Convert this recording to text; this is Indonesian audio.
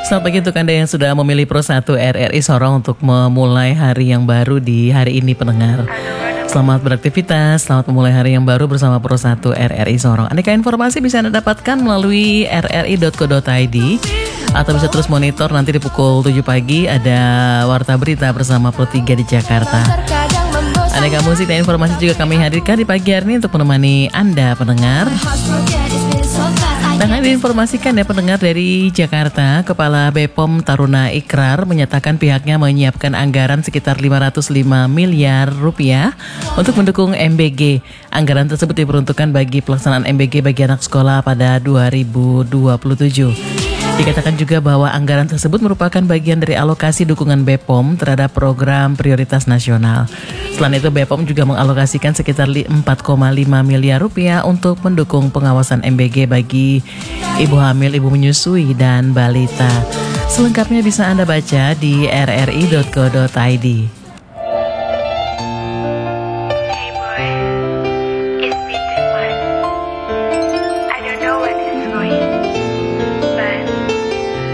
Selamat pagi untuk Anda yang sudah memilih Pro 1 RRI Sorong untuk memulai hari yang baru di hari ini pendengar. Selamat beraktivitas, selamat memulai hari yang baru bersama Pro 1 RRI Sorong. Aneka informasi bisa Anda dapatkan melalui rri.co.id atau bisa terus monitor nanti di pukul 7 pagi ada Warta Berita bersama Pro 3 di Jakarta. Aneka musik dan informasi juga kami hadirkan di pagi hari ini untuk menemani Anda pendengar. Dan diinformasikan ya pendengar dari Jakarta, Kepala BPOM Taruna Ikrar menyatakan pihaknya menyiapkan anggaran sekitar 505 miliar rupiah untuk mendukung MBG. Anggaran tersebut diperuntukkan bagi pelaksanaan MBG bagi anak sekolah pada 2027. Dikatakan juga bahwa anggaran tersebut merupakan bagian dari alokasi dukungan BPOM terhadap program prioritas nasional. Selain itu BPOM juga mengalokasikan sekitar 4,5 miliar rupiah untuk mendukung pengawasan MBG bagi ibu hamil, ibu menyusui, dan balita. Selengkapnya bisa Anda baca di rri.co.id.